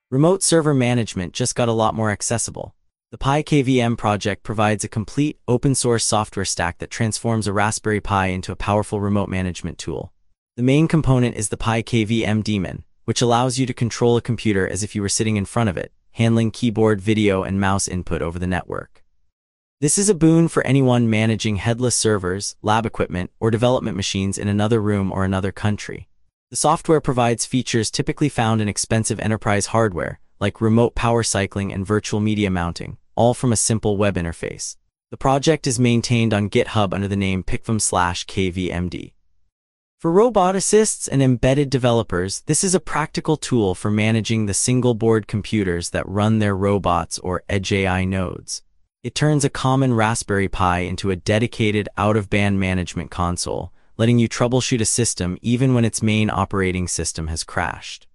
Remote server management just got a lot more accessible. The Pi KVM project provides a complete, open-source software stack that transforms a Raspberry Pi into a powerful remote management tool. The main component is the Pi KVM daemon, which allows you to control a computer as if you were sitting in front of it, handling keyboard, video, and mouse input over the network. This is a boon for anyone managing headless servers, lab equipment, or development machines in another room or another country. The software provides features typically found in expensive enterprise hardware, like remote power cycling and virtual media mounting, all from a simple web interface. The project is maintained on GitHub under the name picvm/kvmd. For roboticists and embedded developers, this is a practical tool for managing the single-board computers that run their robots or edge AI nodes. It turns a common Raspberry Pi into a dedicated out-of-band management console, letting you troubleshoot a system even when its main operating system has crashed.